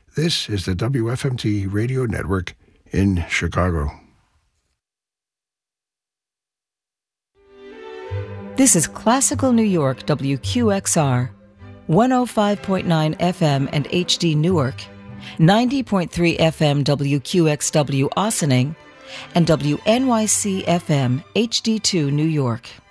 This is the WFMT Radio Network in Chicago. This is Classical New York WQXR, 105.9 FM and HD Newark, 90.3 FM WQXW Ossining, and WNYC FM HD2 New York.